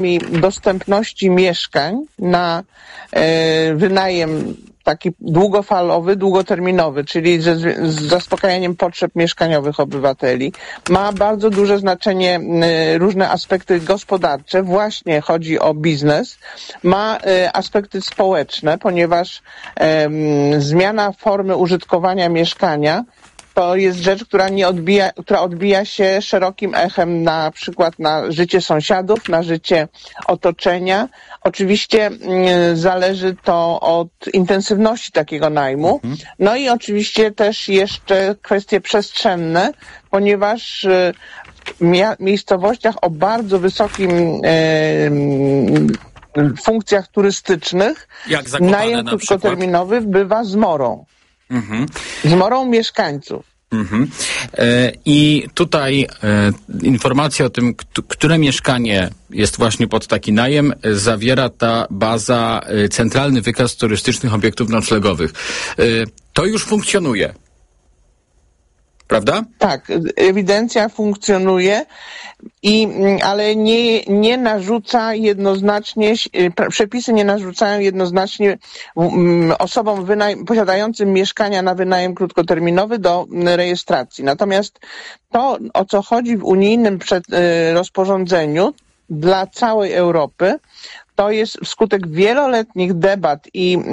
dostępności mieszkań na wynajem taki długofalowy, długoterminowy, czyli z zaspokajaniem potrzeb mieszkaniowych obywateli. Ma bardzo duże znaczenie różne aspekty gospodarcze, właśnie chodzi o biznes. Ma aspekty społeczne, ponieważ zmiana formy użytkowania mieszkania to jest rzecz, która odbija się szerokim echem na przykład na życie sąsiadów, na życie otoczenia. Oczywiście zależy to od intensywności takiego najmu. No i oczywiście też jeszcze kwestie przestrzenne, ponieważ w miejscowościach o bardzo wysokim funkcjach turystycznych najem krótkoterminowy bywa zmorą. Zmorą mieszkańców. I tutaj informacja o tym, które mieszkanie jest właśnie pod taki najem, zawiera ta baza Centralny Wykaz Turystycznych Obiektów Noclegowych. To już funkcjonuje. Prawda? Tak, ewidencja funkcjonuje, ale nie narzuca jednoznacznie, przepisy nie narzucają jednoznacznie osobom posiadającym mieszkania na wynajem krótkoterminowy do rejestracji. Natomiast to, o co chodzi w unijnym rozporządzeniu dla całej Europy, to jest wskutek wieloletnich debat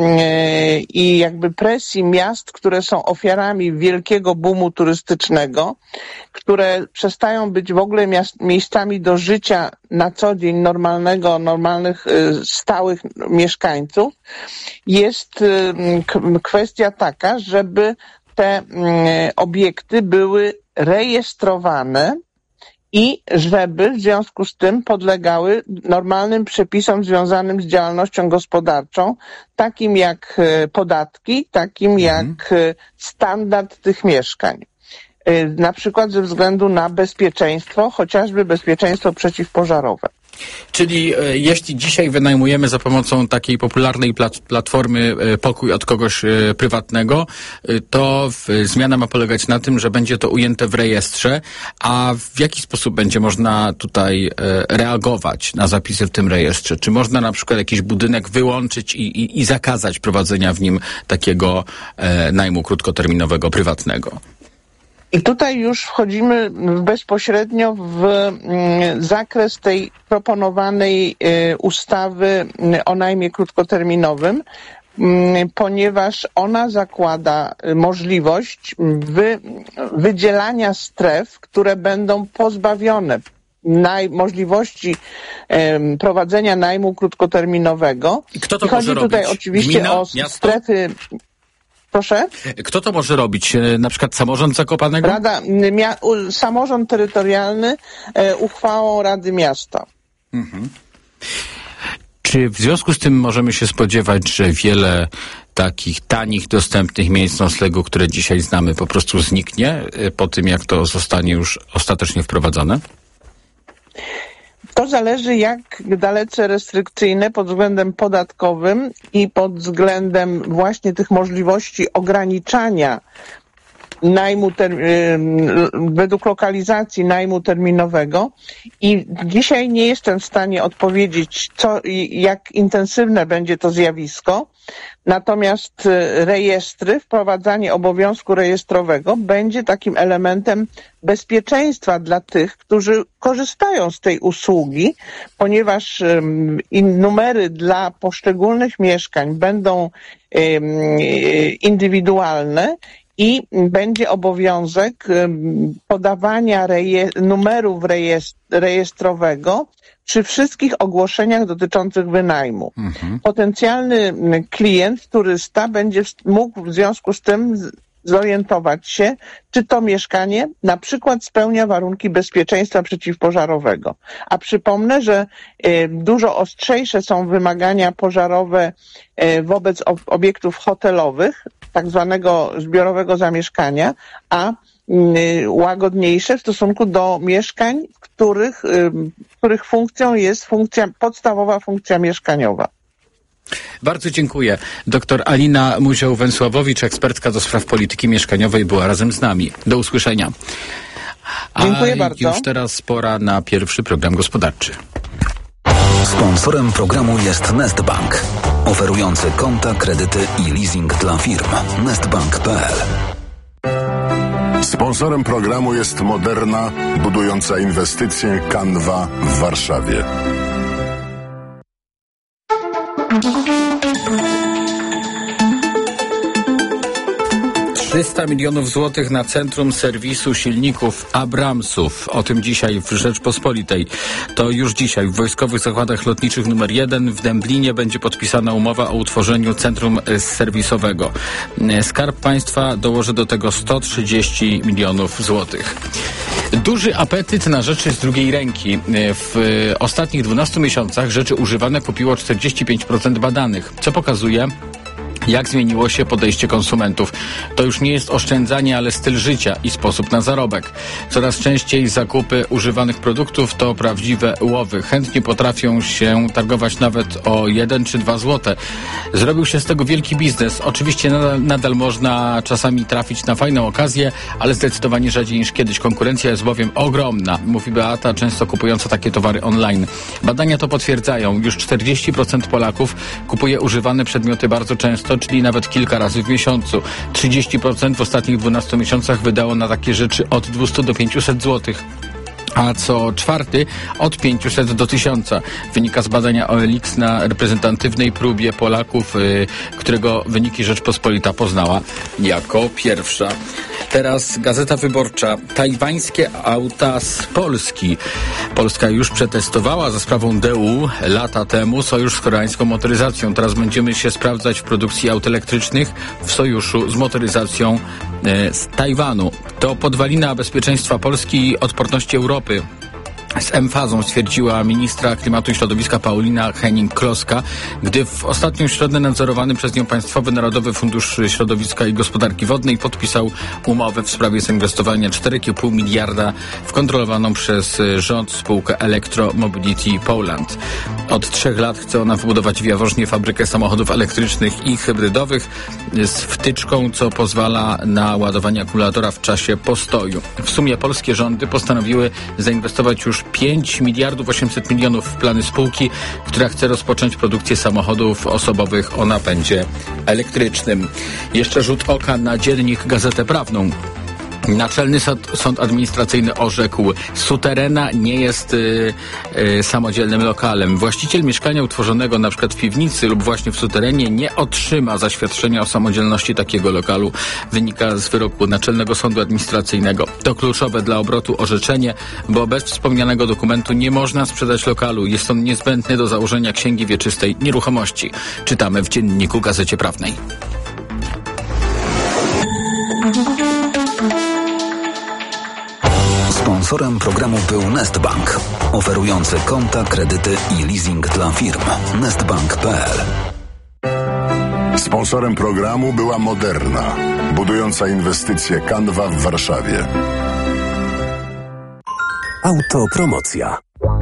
i jakby presji miast, które są ofiarami wielkiego boomu turystycznego, które przestają być w ogóle miejscami do życia na co dzień normalnych, stałych mieszkańców. Jest kwestia taka, żeby te obiekty były rejestrowane i żeby w związku z tym podlegały normalnym przepisom związanym z działalnością gospodarczą, takim jak podatki, takim jak standard tych mieszkań. Na przykład ze względu na bezpieczeństwo, chociażby bezpieczeństwo przeciwpożarowe. Czyli jeśli dzisiaj wynajmujemy za pomocą takiej popularnej platformy pokój od kogoś prywatnego, to zmiana ma polegać na tym, że będzie to ujęte w rejestrze, a w jaki sposób będzie można tutaj reagować na zapisy w tym rejestrze? Czy można na przykład jakiś budynek wyłączyć i zakazać prowadzenia w nim takiego najmu krótkoterminowego, prywatnego? I tutaj już wchodzimy bezpośrednio w zakres tej proponowanej ustawy o najmie krótkoterminowym, ponieważ ona zakłada możliwość wydzielania stref, które będą pozbawione możliwości prowadzenia najmu krótkoterminowego. I kto to może robić? Tutaj oczywiście Gmina? o Miasto? strefy. Proszę? Kto to może robić? Na przykład samorząd Zakopanego? Samorząd terytorialny uchwałą Rady Miasta. Czy w związku z tym możemy się spodziewać, że wiele takich tanich, dostępnych miejsc noclegu, które dzisiaj znamy, po prostu zniknie po tym, jak to zostanie już ostatecznie wprowadzone? To zależy, jak dalece restrykcyjne pod względem podatkowym i pod względem właśnie tych możliwości ograniczania najmu według lokalizacji najmu terminowego. I dzisiaj nie jestem w stanie odpowiedzieć, jak intensywne będzie to zjawisko. Natomiast wprowadzanie obowiązku rejestrowego będzie takim elementem bezpieczeństwa dla tych, którzy korzystają z tej usługi, ponieważ numery dla poszczególnych mieszkań będą indywidualne i będzie obowiązek podawania numerów rejestrowego przy wszystkich ogłoszeniach dotyczących wynajmu. Potencjalny klient, turysta będzie mógł w związku z tym zorientować się, czy to mieszkanie na przykład spełnia warunki bezpieczeństwa przeciwpożarowego. A przypomnę, że dużo ostrzejsze są wymagania pożarowe wobec obiektów hotelowych, tak zwanego zbiorowego zamieszkania, a łagodniejsze w stosunku do mieszkań, których funkcją jest podstawowa funkcja mieszkaniowa. Bardzo dziękuję. Doktor Alina Muzioł-Węsławowicz, ekspertka do spraw polityki mieszkaniowej, była razem z nami. Do usłyszenia. Dziękuję bardzo. Już teraz pora na pierwszy program gospodarczy. Sponsorem programu jest Nestbank, oferujący konta, kredyty i leasing dla firm. Nestbank.pl. Sponsorem programu jest Moderna, budująca inwestycje Canva w Warszawie. 300 milionów złotych na Centrum Serwisu Silników Abramsów. O tym dzisiaj w Rzeczpospolitej. To już dzisiaj w Wojskowych Zakładach Lotniczych nr 1 w Dęblinie będzie podpisana umowa o utworzeniu centrum serwisowego. Skarb Państwa dołoży do tego 130 milionów złotych. Duży apetyt na rzeczy z drugiej ręki. W ostatnich 12 miesiącach rzeczy używane kupiło 45% badanych, co pokazuje, jak zmieniło się podejście konsumentów. To już nie jest oszczędzanie, ale styl życia i sposób na zarobek. Coraz częściej zakupy używanych produktów to prawdziwe łowy. Chętnie potrafią się targować nawet o 1 czy 2 złote. Zrobił się z tego wielki biznes. Oczywiście nadal można czasami trafić na fajną okazję, ale zdecydowanie rzadziej niż kiedyś. Konkurencja jest bowiem ogromna, mówi Beata, często kupująca takie towary online. Badania to potwierdzają. Już 40% Polaków kupuje używane przedmioty bardzo często, czyli nawet kilka razy w miesiącu. 30% w ostatnich 12 miesiącach wydało na takie rzeczy od 200 do 500 zł. A co czwarty od 500 do 1000. Wynika z badania OLX na reprezentatywnej próbie Polaków, którego wyniki Rzeczpospolita poznała jako pierwsza. Teraz Gazeta Wyborcza. Tajwańskie auta z Polski. Polska już przetestowała za sprawą DU lata temu sojusz z koreańską motoryzacją. Teraz będziemy się sprawdzać w produkcji aut elektrycznych w sojuszu z motoryzacją z Tajwanu. To podwalina bezpieczeństwa Polski i odporności Europy. Z emfazą stwierdziła ministra klimatu i środowiska Paulina Henning-Kloska, gdy w ostatnią środę nadzorowany przez nią Państwowy Narodowy Fundusz Środowiska i Gospodarki Wodnej podpisał umowę w sprawie zainwestowania 4,5 miliarda w kontrolowaną przez rząd spółkę Electromobility Poland. Od 3 lat chce ona wybudować w Jaworznie fabrykę samochodów elektrycznych i hybrydowych z wtyczką, co pozwala na ładowanie akumulatora w czasie postoju. W sumie polskie rządy postanowiły zainwestować już 5 miliardów 800 milionów w plany spółki, która chce rozpocząć produkcję samochodów osobowych o napędzie elektrycznym. Jeszcze rzut oka na dziennik Gazetę Prawną. Naczelny Sąd Administracyjny orzekł, suterena nie jest samodzielnym lokalem. Właściciel mieszkania utworzonego np. w piwnicy lub właśnie w suterenie nie otrzyma zaświadczenia o samodzielności takiego lokalu. Wynika z wyroku Naczelnego Sądu Administracyjnego. To kluczowe dla obrotu orzeczenie, bo bez wspomnianego dokumentu nie można sprzedać lokalu. Jest on niezbędny do założenia księgi wieczystej nieruchomości. Czytamy w dzienniku Gazecie Prawnej. Sponsorem programu był Nestbank, oferujący konta, kredyty i leasing dla firm. Nestbank.pl. Sponsorem programu była Moderna, budująca inwestycje Canva w Warszawie. Autopromocja.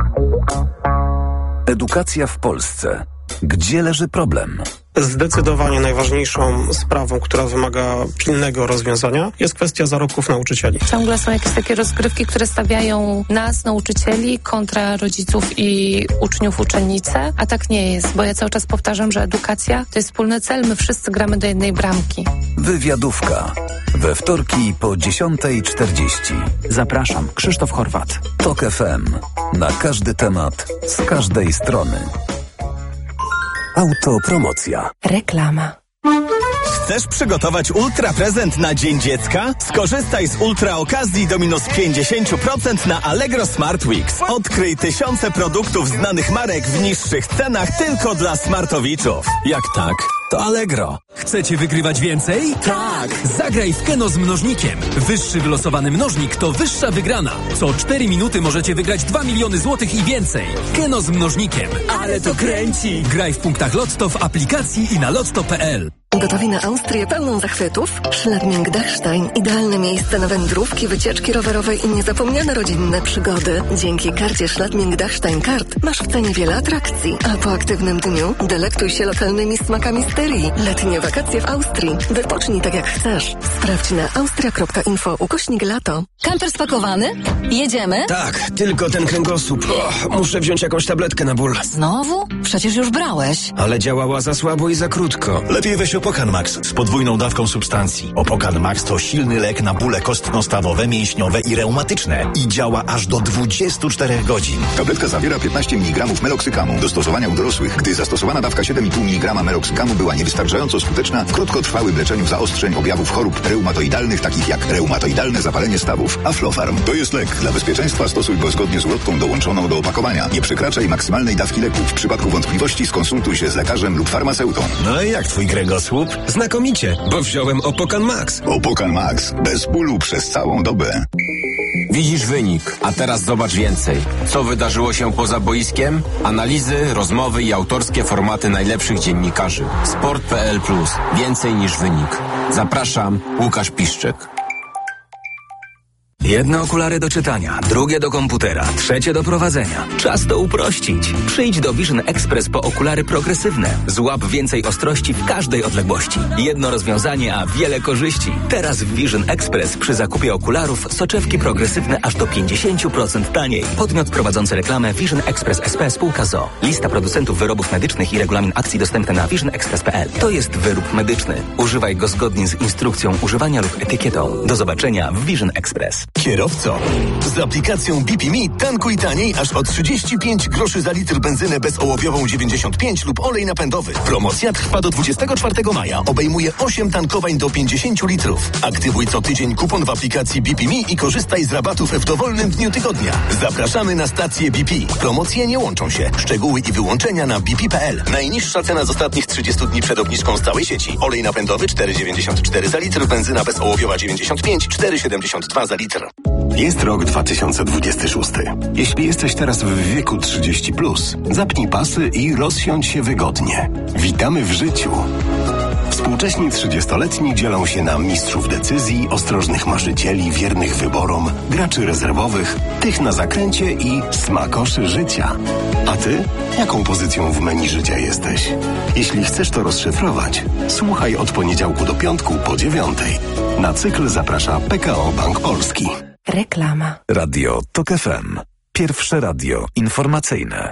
Edukacja w Polsce. Gdzie leży problem? Zdecydowanie najważniejszą sprawą, która wymaga pilnego rozwiązania, jest kwestia zarobków nauczycieli. Ciągle są jakieś takie rozgrywki, które stawiają nas, nauczycieli, kontra rodziców i uczniów, uczennice, a tak nie jest, bo ja cały czas powtarzam, że edukacja to jest wspólny cel, my wszyscy gramy do jednej bramki. Wywiadówka. We wtorki po 10:40. Zapraszam, Krzysztof Horwat. TOK FM. Na każdy temat, z każdej strony. Autopromocja. Reklama. Chcesz przygotować ultra prezent na Dzień Dziecka? Skorzystaj z ultra okazji do minus 50% na Allegro Smart Weeks. Odkryj tysiące produktów znanych marek w niższych cenach tylko dla smartowiczów. Jak tak? To Allegro. Chcecie wygrywać więcej? Tak! Zagraj w Keno z mnożnikiem. Wyższy wylosowany mnożnik to wyższa wygrana. Co 4 minuty możecie wygrać 2 miliony złotych i więcej. Keno z mnożnikiem. Ale to kręci! Graj w punktach Lotto, w aplikacji i na lotto.pl. Gotowi na Austrię pełną zachwytów? Schladming-Dachstein. Idealne miejsce na wędrówki, wycieczki rowerowe i niezapomniane rodzinne przygody. Dzięki karcie Schladming-Dachstein Kart masz w cenie wiele atrakcji, a po aktywnym dniu delektuj się lokalnymi smakami Styrii. Letnie wakacje w Austrii. Wypocznij tak jak chcesz. Sprawdź na austria.info/lato. Kamper spakowany? Jedziemy? Tak, tylko ten kręgosłup. Muszę wziąć jakąś tabletkę na ból. Znowu? Przecież już brałeś. Ale działała za słabo i za krótko. Lepiej weź Opokan Max z podwójną dawką substancji. Opokan Max to silny lek na bóle kostno-stawowe, mięśniowe i reumatyczne. I działa aż do 24 godzin. Tabletka zawiera 15 mg meloksykamu. Do stosowania u dorosłych, gdy zastosowana dawka 7,5 mg meloksykamu była niewystarczająco skuteczna w krótkotrwałym leczeniu zaostrzeń objawów chorób reumatoidalnych, takich jak reumatoidalne zapalenie stawów. Aflofarm to jest lek. Dla bezpieczeństwa stosuj go zgodnie z ulotką dołączoną do opakowania. Nie przekraczaj maksymalnej dawki leku. W przypadku wątpliwości skonsultuj się z lekarzem lub farmaceutą. No i jak twój kręgosłup? Znakomicie, bo wziąłem Opokan Max. Opokan Max. Bez bólu przez całą dobę. Widzisz wynik, a teraz zobacz więcej. Co wydarzyło się poza boiskiem? Analizy, rozmowy i autorskie formaty najlepszych dziennikarzy. Sport.pl+. Więcej niż wynik. Zapraszam, Łukasz Piszczek. Jedne okulary do czytania, drugie do komputera, trzecie do prowadzenia. Czas to uprościć. Przyjdź do Vision Express po okulary progresywne. Złap więcej ostrości w każdej odległości. Jedno rozwiązanie, a wiele korzyści. Teraz w Vision Express przy zakupie okularów soczewki progresywne aż do 50% taniej. Podmiot prowadzący reklamę Vision Express SP spółka ZOO. Lista producentów wyrobów medycznych i regulamin akcji dostępny na visionexpress.pl. To jest wyrób medyczny. Używaj go zgodnie z instrukcją używania lub etykietą. Do zobaczenia w Vision Express. Kierowco, z aplikacją BP.me tankuj taniej aż o 35 groszy za litr benzynę bezołowiową 95 lub olej napędowy. Promocja trwa do 24 maja. Obejmuje 8 tankowań do 50 litrów. Aktywuj co tydzień kupon w aplikacji BP.me i korzystaj z rabatów w dowolnym dniu tygodnia. Zapraszamy na stację BP. Promocje nie łączą się. Szczegóły i wyłączenia na bp.pl. Najniższa cena z ostatnich 30 dni przed obniżką z całej sieci. Olej napędowy 4,94 za litr, benzyna bezołowiowa 95, 4,72 za litr. Jest rok 2026. Jeśli jesteś teraz w wieku 30+, zapnij pasy i rozsiądź się wygodnie. Witamy w życiu. Współcześni 30-letni dzielą się na mistrzów decyzji, ostrożnych marzycieli, wiernych wyborom, graczy rezerwowych, tych na zakręcie i smakoszy życia. A ty? Jaką pozycją w menu życia jesteś? Jeśli chcesz to rozszyfrować, słuchaj od poniedziałku do piątku po 9:00. Na cykl zaprasza PKO Bank Polski. Reklama. Radio TOK FM. Pierwsze radio informacyjne.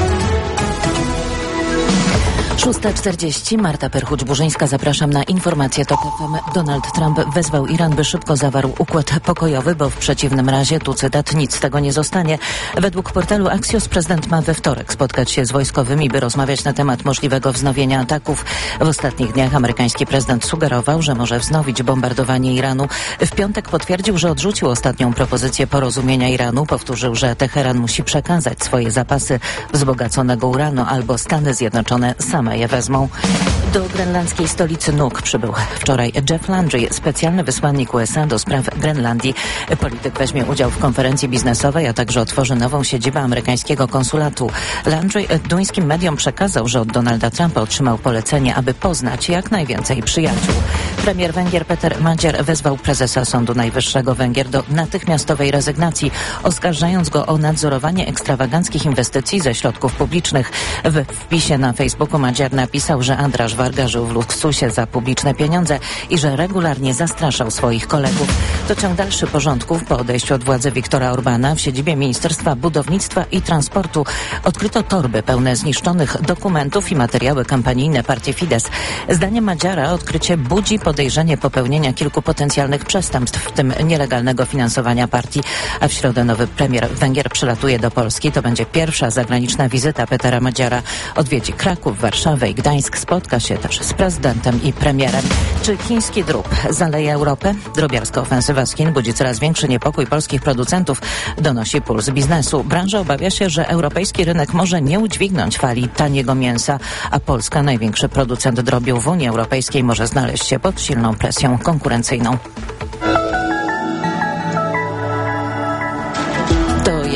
6:40. Marta Perchuć-Burzyńska. Zapraszam na informację TOK FM. Donald Trump wezwał Iran, by szybko zawarł układ pokojowy, bo w przeciwnym razie, tu cytat, nic z tego nie zostanie. Według portalu Axios prezydent ma we wtorek spotkać się z wojskowymi, by rozmawiać na temat możliwego wznowienia ataków. W ostatnich dniach amerykański prezydent sugerował, że może wznowić bombardowanie Iranu. W piątek potwierdził, że odrzucił ostatnią propozycję porozumienia Iranu. Powtórzył, że Teheran musi przekazać swoje zapasy wzbogaconego uranu, albo Stany Zjednoczone same je wezmą. Do grenlandzkiej stolicy Nuuk przybył wczoraj Jeff Landry, specjalny wysłannik USA do spraw Grenlandii. Polityk weźmie udział w konferencji biznesowej, a także otworzy nową siedzibę amerykańskiego konsulatu. Landry duńskim mediom przekazał, że od Donalda Trumpa otrzymał polecenie, aby poznać jak najwięcej przyjaciół. Premier Węgier Peter Magyar wezwał prezesa Sądu Najwyższego Węgier do natychmiastowej rezygnacji, oskarżając go o nadzorowanie ekstrawaganckich inwestycji ze środków publicznych. W wpisie na Facebooku Magyar napisał, że András Varga żył w luksusie za publiczne pieniądze i że regularnie zastraszał swoich kolegów. To ciąg dalszy porządków. Po odejściu od władzy Viktora Orbána w siedzibie Ministerstwa Budownictwa i Transportu odkryto torby pełne zniszczonych dokumentów i materiały kampanijne partii Fidesz. Zdaniem Magyara odkrycie budzi podejrzenie popełnienia kilku potencjalnych przestępstw, w tym nielegalnego finansowania partii, a w środę nowy premier Węgier przylatuje do Polski. To będzie pierwsza zagraniczna wizyta Petera Magyara. Odwiedzi Kraków, Warszawę i Gdańsk. Spotka się też z prezydentem i premierem. Czy chiński drób zaleje Europę? Drobiarska ofensywa z Chin budzi coraz większy niepokój polskich producentów, donosi Puls Biznesu. Branża obawia się, że europejski rynek może nie udźwignąć fali taniego mięsa, a Polska, największy producent drobiu w Unii Europejskiej, może znaleźć się pod silną presją konkurencyjną.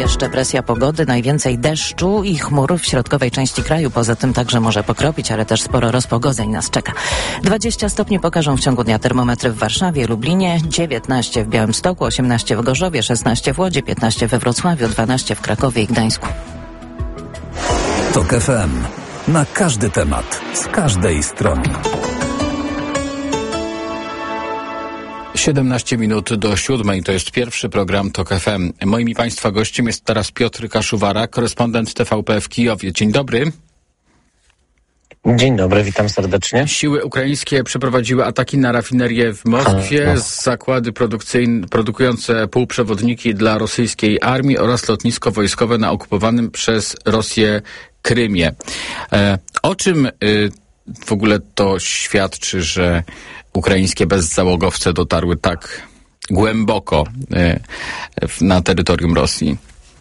deszcze, presja pogody, najwięcej deszczu i chmur w środkowej części kraju. Poza tym także może pokropić, ale też sporo rozpogodzeń nas czeka. 20 stopni pokażą w ciągu dnia termometry w Warszawie, Lublinie, 19 w Białymstoku, 18 w Gorzowie, 16 w Łodzi, 15 we Wrocławiu, 12 w Krakowie i Gdańsku. TOK FM. Na każdy temat, z każdej strony. 17 minut do 7. To jest pierwszy program TOK FM. Moim i Państwa gościem jest teraz Piotr Kaszuwara, korespondent TVP w Kijowie. Dzień dobry. Dzień dobry, witam serdecznie. Siły ukraińskie przeprowadziły ataki na rafinerię w Moskwie, zakłady produkujące półprzewodniki dla rosyjskiej armii oraz lotnisko wojskowe na okupowanym przez Rosję Krymie. O czym w ogóle to świadczy, że ukraińskie bezzałogowce dotarły tak głęboko na terytorium Rosji?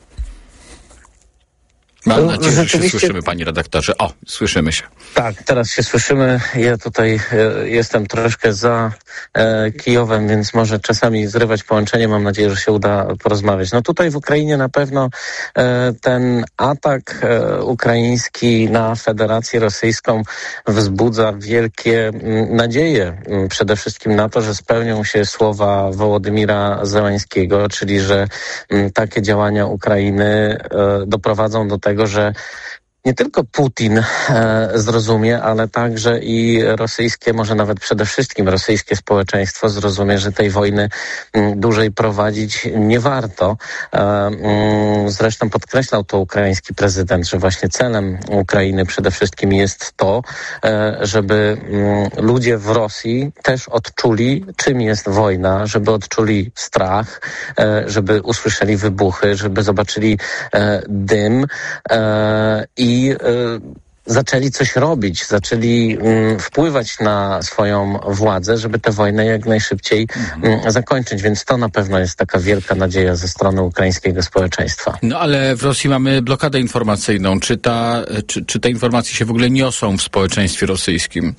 Mam nadzieję, że się słyszymy, panie redaktorze. O, słyszymy się. Tak, teraz się słyszymy. Ja tutaj jestem troszkę za Kijowem, więc może czasami zrywać połączenie. Mam nadzieję, że się uda porozmawiać. No tutaj w Ukrainie na pewno ten atak ukraiński na Federację Rosyjską wzbudza wielkie nadzieje. Przede wszystkim na to, że spełnią się słowa Wołodymira Zełańskiego, czyli że takie działania Ukrainy doprowadzą do tego, że nie tylko Putin zrozumie, ale także i rosyjskie, może nawet przede wszystkim rosyjskie społeczeństwo zrozumie, że tej wojny dłużej prowadzić nie warto. Zresztą podkreślał to ukraiński prezydent, że właśnie celem Ukrainy przede wszystkim jest to, żeby ludzie w Rosji też odczuli, czym jest wojna, żeby odczuli strach, żeby usłyszeli wybuchy, żeby zobaczyli dym i zaczęli coś robić, zaczęli wpływać na swoją władzę, żeby tę wojnę jak najszybciej zakończyć. Więc to na pewno jest taka wielka nadzieja ze strony ukraińskiego społeczeństwa. No ale w Rosji mamy blokadę informacyjną. Czy te informacje się w ogóle niosą w społeczeństwie rosyjskim?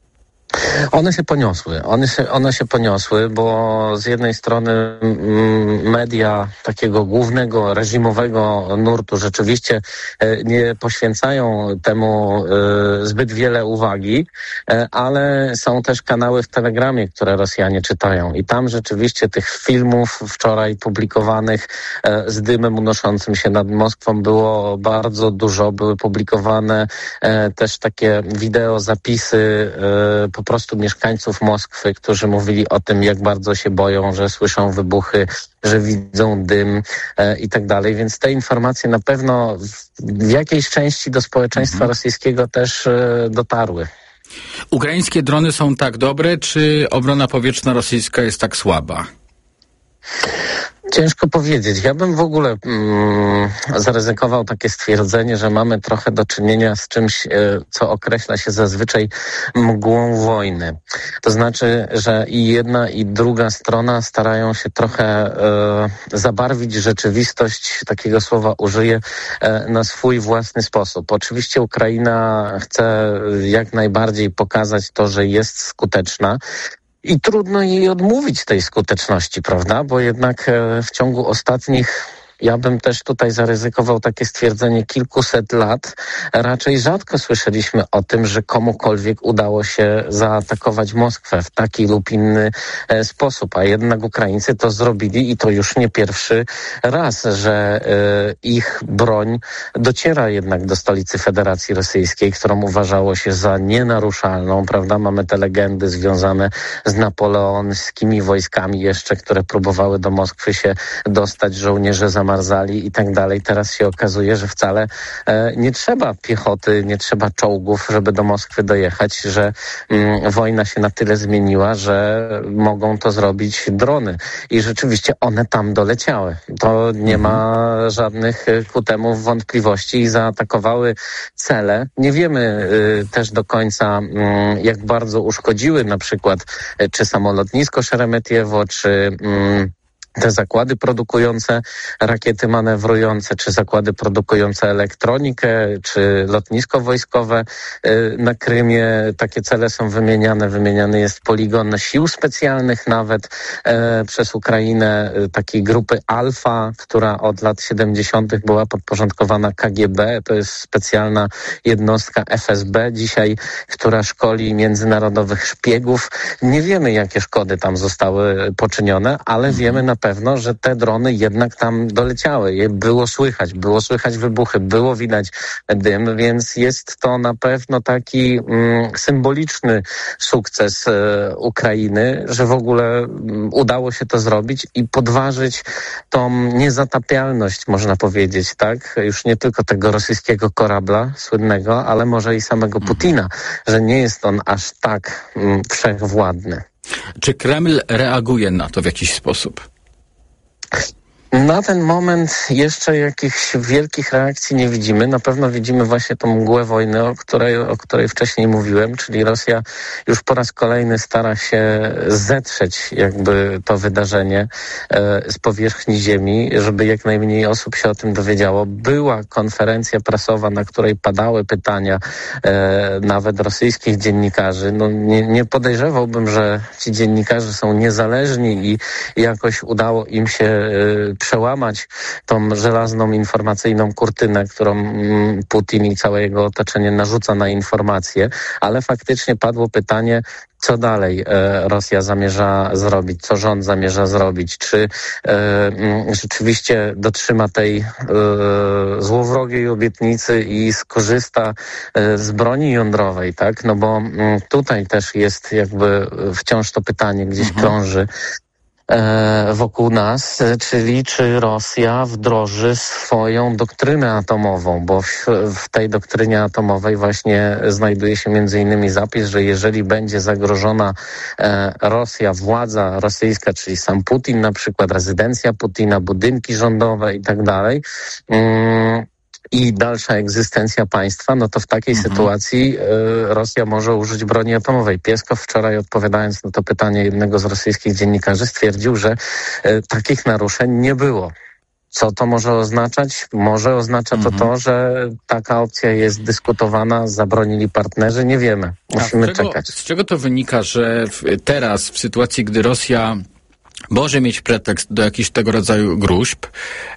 One się poniosły, bo z jednej strony media takiego głównego reżimowego nurtu rzeczywiście nie poświęcają temu zbyt wiele uwagi, ale są też kanały w Telegramie, które Rosjanie czytają i tam rzeczywiście tych filmów wczoraj publikowanych z dymem unoszącym się nad Moskwą było bardzo dużo. Były publikowane też takie wideo zapisy po prostu mieszkańców Moskwy, którzy mówili o tym, jak bardzo się boją, że słyszą wybuchy, że widzą dym i tak dalej. Więc te informacje na pewno w jakiejś części do społeczeństwa rosyjskiego też dotarły. Ukraińskie drony są tak dobre, czy obrona powietrzna rosyjska jest tak słaba? Ciężko powiedzieć. Ja bym w ogóle zaryzykował takie stwierdzenie, że mamy trochę do czynienia z czymś, co określa się zazwyczaj mgłą wojny. To znaczy, że i jedna, i druga strona starają się trochę zabarwić rzeczywistość, takiego słowa użyję, na swój własny sposób. Oczywiście Ukraina chce jak najbardziej pokazać to, że jest skuteczna. I trudno jej odmówić tej skuteczności, prawda? Bo jednak w ciągu ostatnich, ja bym też tutaj zaryzykował takie stwierdzenie, kilkuset lat, raczej rzadko słyszeliśmy o tym, że komukolwiek udało się zaatakować Moskwę w taki lub inny sposób, a jednak Ukraińcy to zrobili i to już nie pierwszy raz, że ich broń dociera jednak do stolicy Federacji Rosyjskiej, którą uważało się za nienaruszalną, prawda? Mamy te legendy związane z napoleońskimi wojskami jeszcze, które próbowały do Moskwy się dostać, żołnierze zamarzali i tak dalej. Teraz się okazuje, że wcale nie trzeba piechoty, nie trzeba czołgów, żeby do Moskwy dojechać, że wojna się na tyle zmieniła, że mogą to zrobić drony. I rzeczywiście one tam doleciały. To nie ma żadnych ku temu wątpliwości i zaatakowały cele. Nie wiemy też do końca, jak bardzo uszkodziły na przykład czy samolotnisko Szeremetiewo, czy te zakłady produkujące rakiety manewrujące, czy zakłady produkujące elektronikę, czy lotnisko wojskowe na Krymie. Takie cele są wymieniane. Wymieniany jest poligon sił specjalnych nawet przez Ukrainę, takiej grupy Alfa, która od lat 70. była podporządkowana KGB. To jest specjalna jednostka FSB dzisiaj, która szkoli międzynarodowych szpiegów. Nie wiemy, jakie szkody tam zostały poczynione, ale wiemy na pewno, że te drony jednak tam doleciały. Było słychać wybuchy, było widać dym, więc jest to na pewno taki symboliczny sukces Ukrainy, że w ogóle udało się to zrobić i podważyć tą niezatapialność, można powiedzieć, tak? Już nie tylko tego rosyjskiego korabla słynnego, ale może i samego Putina, że nie jest on aż tak wszechwładny. Czy Kreml reaguje na to w jakiś sposób? Na ten moment jeszcze jakichś wielkich reakcji nie widzimy. Na pewno widzimy właśnie tą mgłę wojny, o której wcześniej mówiłem, czyli Rosja już po raz kolejny stara się zetrzeć jakby to wydarzenie z powierzchni ziemi, żeby jak najmniej osób się o tym dowiedziało. Była konferencja prasowa, na której padały pytania nawet rosyjskich dziennikarzy. No nie podejrzewałbym, że ci dziennikarze są niezależni i jakoś udało im się przełamać tą żelazną informacyjną kurtynę, którą Putin i całe jego otoczenie narzuca na informacje, ale faktycznie padło pytanie, co dalej Rosja zamierza zrobić, co rząd zamierza zrobić, czy rzeczywiście dotrzyma tej złowrogiej obietnicy i skorzysta z broni jądrowej, tak? No bo tutaj też jest jakby wciąż to pytanie gdzieś krąży wokół nas, czyli czy Rosja wdroży swoją doktrynę atomową, bo w tej doktrynie atomowej właśnie znajduje się między innymi zapis, że jeżeli będzie zagrożona Rosja, władza rosyjska, czyli sam Putin na przykład, rezydencja Putina, budynki rządowe i tak dalej, i dalsza egzystencja państwa, no to w takiej sytuacji Rosja może użyć broni atomowej. Pieskow wczoraj, odpowiadając na to pytanie jednego z rosyjskich dziennikarzy, stwierdził, że takich naruszeń nie było. Co to może oznaczać? Może oznacza to, że taka opcja jest dyskutowana, zabronili partnerzy, nie wiemy. Musimy czekać. Z czego to wynika, że teraz, w sytuacji, gdy Rosja może mieć pretekst do jakichś tego rodzaju gruźb,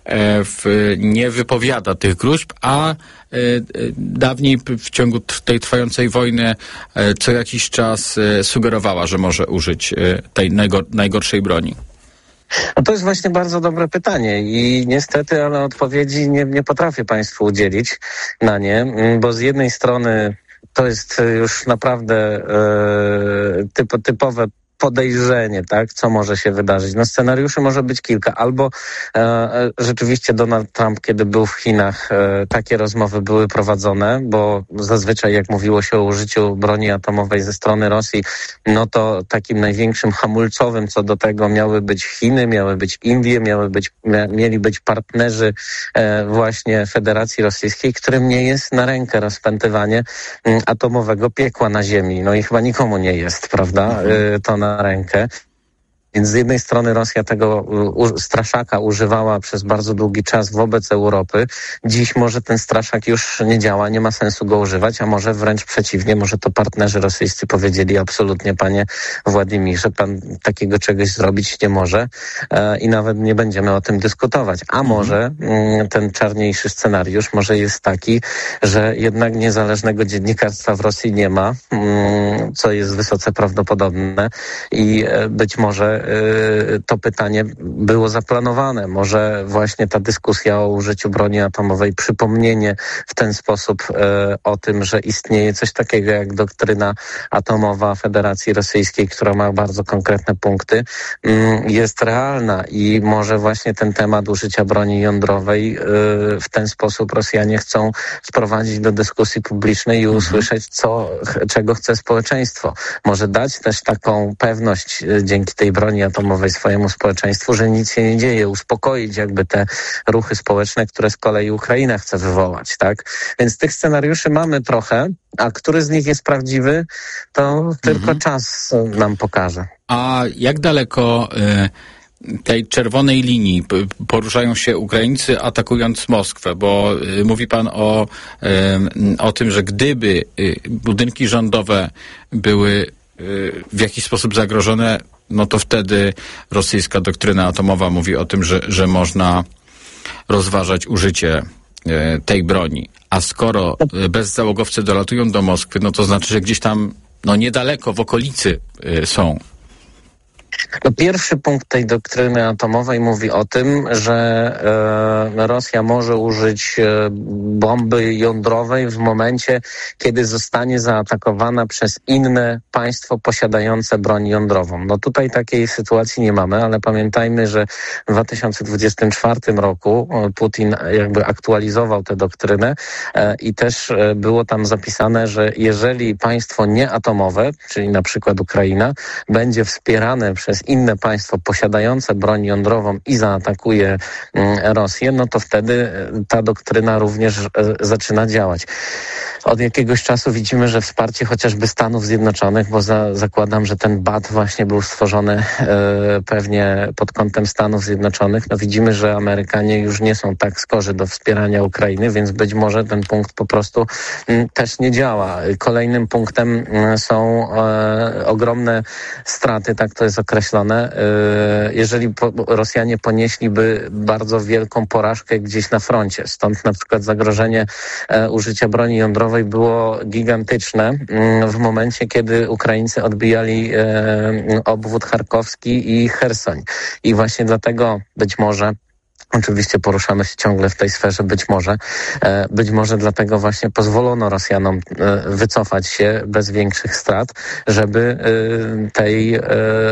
nie wypowiada tych gruźb, a dawniej w ciągu tej trwającej wojny co jakiś czas sugerowała, że może użyć tej najgorszej broni? No to jest właśnie bardzo dobre pytanie i niestety, ale odpowiedzi nie potrafię Państwu udzielić na nie, bo z jednej strony to jest już naprawdę typowe podejrzenie, tak, co może się wydarzyć. No scenariuszy może być kilka. Albo rzeczywiście Donald Trump, kiedy był w Chinach, takie rozmowy były prowadzone, bo zazwyczaj jak mówiło się o użyciu broni atomowej ze strony Rosji, no to takim największym hamulcowym co do tego miały być Chiny, miały być Indie, mieli być partnerzy właśnie Federacji Rosyjskiej, którym nie jest na rękę rozpętywanie atomowego piekła na ziemi. No i chyba nikomu nie jest, prawda? To na rękę. Więc z jednej strony Rosja tego straszaka używała przez bardzo długi czas wobec Europy. Dziś może ten straszak już nie działa, nie ma sensu go używać, a może wręcz przeciwnie, może to partnerzy rosyjscy powiedzieli absolutnie, panie Władimirze, pan takiego czegoś zrobić nie może i nawet nie będziemy o tym dyskutować. A może ten czarniejszy scenariusz może jest taki, że jednak niezależnego dziennikarstwa w Rosji nie ma, co jest wysoce prawdopodobne i być może to pytanie było zaplanowane. Może właśnie ta dyskusja o użyciu broni atomowej, przypomnienie w ten sposób o tym, że istnieje coś takiego jak doktryna atomowa Federacji Rosyjskiej, która ma bardzo konkretne punkty, jest realna i może właśnie ten temat użycia broni jądrowej w ten sposób Rosjanie chcą wprowadzić do dyskusji publicznej i usłyszeć, czego chce społeczeństwo. Może dać też taką pewność dzięki tej broni atomowej swojemu społeczeństwu, że nic się nie dzieje, uspokoić jakby te ruchy społeczne, które z kolei Ukraina chce wywołać, tak? Więc tych scenariuszy mamy trochę, a który z nich jest prawdziwy, to tylko czas nam pokaże. A jak daleko tej czerwonej linii poruszają się Ukraińcy, atakując Moskwę, bo mówi pan o tym, że gdyby budynki rządowe były w jakiś sposób zagrożone, no to wtedy rosyjska doktryna atomowa mówi o tym, że można rozważać użycie tej broni. A skoro bezzałogowcy dolatują do Moskwy, no to znaczy, że gdzieś tam niedaleko, w okolicy są. No, pierwszy punkt tej doktryny atomowej mówi o tym, że Rosja może użyć bomby jądrowej w momencie, kiedy zostanie zaatakowana przez inne państwo posiadające broń jądrową. No tutaj takiej sytuacji nie mamy, ale pamiętajmy, że w 2024 roku Putin jakby aktualizował tę doktrynę i też było tam zapisane, że jeżeli państwo nieatomowe, czyli na przykład Ukraina, będzie wspierane przez inne państwo posiadające broń jądrową i zaatakuje Rosję, no to wtedy ta doktryna również zaczyna działać. Od jakiegoś czasu widzimy, że wsparcie chociażby Stanów Zjednoczonych, bo zakładam, że ten BAT właśnie był stworzony pewnie pod kątem Stanów Zjednoczonych, no widzimy, że Amerykanie już nie są tak skorzy do wspierania Ukrainy, więc być może ten punkt po prostu też nie działa. Kolejnym punktem są ogromne straty, tak to jest określone, jeżeli Rosjanie ponieśliby bardzo wielką porażkę gdzieś na froncie. Stąd na przykład zagrożenie użycia broni jądrowej było gigantyczne w momencie, kiedy Ukraińcy odbijali obwód charkowski i Chersoń. I właśnie dlatego być może, oczywiście poruszamy się ciągle w tej sferze, być może dlatego właśnie pozwolono Rosjanom wycofać się bez większych strat, żeby tej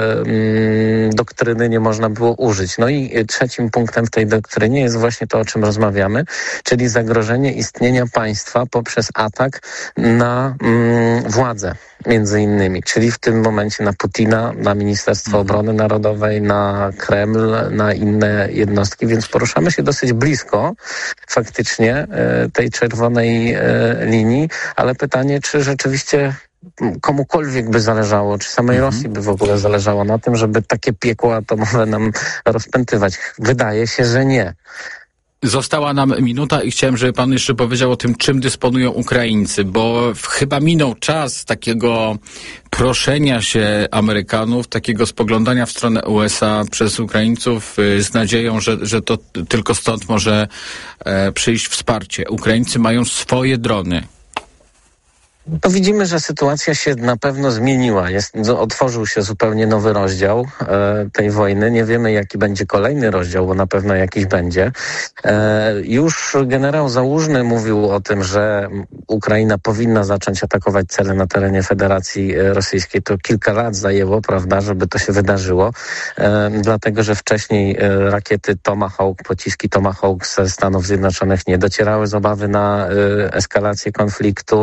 doktryny nie można było użyć. No i trzecim punktem w tej doktrynie jest właśnie to, o czym rozmawiamy, czyli zagrożenie istnienia państwa poprzez atak na władzę. Między innymi, czyli w tym momencie na Putina, na Ministerstwo Obrony Narodowej, na Kreml, na inne jednostki, więc poruszamy się dosyć blisko faktycznie tej czerwonej linii, ale pytanie, czy rzeczywiście komukolwiek by zależało, czy samej Rosji by w ogóle zależało na tym, żeby takie piekło atomowe nam rozpętywać. Wydaje się, że nie. Została nam minuta i chciałem, żeby pan jeszcze powiedział o tym, czym dysponują Ukraińcy, bo chyba minął czas takiego proszenia się Amerykanów, takiego spoglądania w stronę USA przez Ukraińców z nadzieją, że to tylko stąd może przyjść wsparcie. Ukraińcy mają swoje drony. To widzimy, że sytuacja się na pewno zmieniła. Otworzył się zupełnie nowy rozdział tej wojny. Nie wiemy, jaki będzie kolejny rozdział, bo na pewno jakiś będzie. Już generał Załużny mówił o tym, że Ukraina powinna zacząć atakować cele na terenie Federacji Rosyjskiej. To kilka lat zajęło, prawda, żeby to się wydarzyło. Dlatego, że wcześniej rakiety Tomahawk, pociski Tomahawk ze Stanów Zjednoczonych nie docierały z obawy na eskalację konfliktu.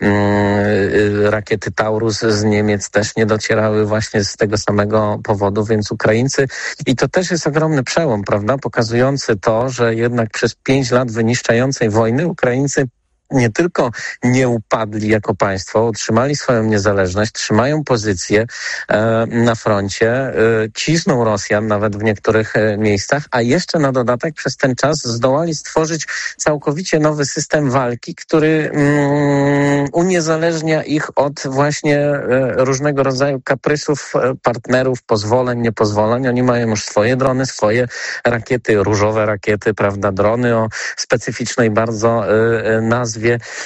Rakiety Taurus z Niemiec też nie docierały właśnie z tego samego powodu, więc Ukraińcy, i to też jest ogromny przełom, prawda, pokazujący to, że jednak przez 5 lat wyniszczającej wojny Ukraińcy nie tylko nie upadli jako państwo, utrzymali swoją niezależność, trzymają pozycję na froncie, cisną Rosjan nawet w niektórych miejscach, a jeszcze na dodatek przez ten czas zdołali stworzyć całkowicie nowy system walki, który uniezależnia ich od właśnie różnego rodzaju kaprysów partnerów, pozwoleń, niepozwoleń. Oni mają już swoje drony, swoje rakiety, różowe rakiety, prawda, drony o specyficznej bardzo nazwie,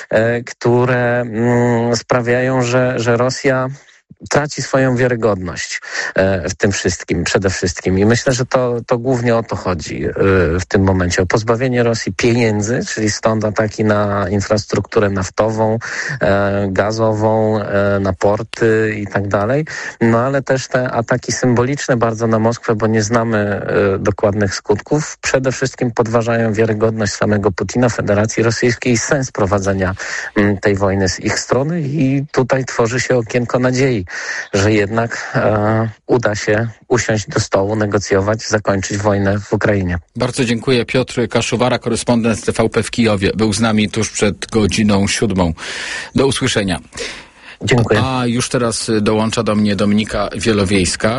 które sprawiają, że Rosja traci swoją wiarygodność w tym wszystkim, przede wszystkim. I myślę, że to głównie o to chodzi w tym momencie. O pozbawienie Rosji pieniędzy, czyli stąd ataki na infrastrukturę naftową, gazową, na porty i tak dalej. No ale też te ataki symboliczne bardzo na Moskwę, bo nie znamy dokładnych skutków, przede wszystkim podważają wiarygodność samego Putina, Federacji Rosyjskiej i sens prowadzenia tej wojny z ich strony i tutaj tworzy się okienko nadziei, że jednak uda się usiąść do stołu, negocjować, zakończyć wojnę w Ukrainie. Bardzo dziękuję. Piotr Kaszuwara, korespondent TVP w Kijowie, był z nami tuż przed godziną 7. Do usłyszenia. Dziękuję. A już teraz dołącza do mnie Dominika Wielowiejska.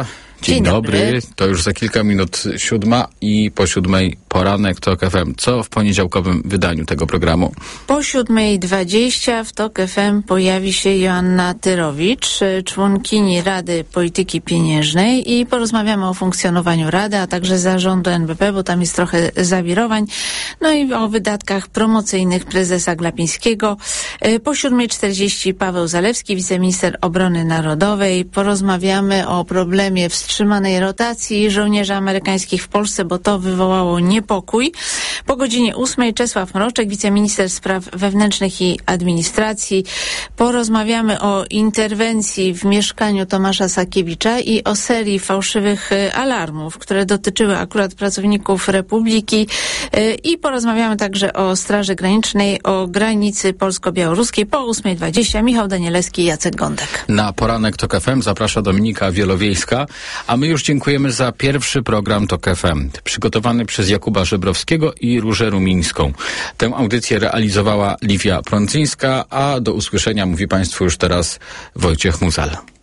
Dzień dobry. To już za kilka minut 7 i po 7 poranek TOK FM. Co w poniedziałkowym wydaniu tego programu? Po 7:20 w TOK FM pojawi się Joanna Tyrowicz, członkini Rady Polityki Pieniężnej, i porozmawiamy o funkcjonowaniu Rady, a także zarządu NBP, bo tam jest trochę zawirowań, no i o wydatkach promocyjnych prezesa Glapińskiego. Po 7:40 Paweł Zalewski, wiceminister obrony narodowej. Porozmawiamy o problemie wstrzymanej rotacji żołnierzy amerykańskich w Polsce, bo to wywołało niepokój. Po godzinie 8 Czesław Mroczek, wiceminister spraw wewnętrznych i administracji. Porozmawiamy o interwencji w mieszkaniu Tomasza Sakiewicza i o serii fałszywych alarmów, które dotyczyły akurat pracowników Republiki, i porozmawiamy także o Straży Granicznej, o granicy polsko-białoruskiej. Po 8:20 Michał Danielewski i Jacek Gądek. Na poranek TOK FM zaprasza Dominika Wielowiejska, a my już dziękujemy za pierwszy program TOK FM, przygotowany przez Jakuba Żebrowskiego i Różę Rumińską. Tę audycję realizowała Liwia Prądzyńska, a do usłyszenia mówi Państwu już teraz Wojciech Muzal.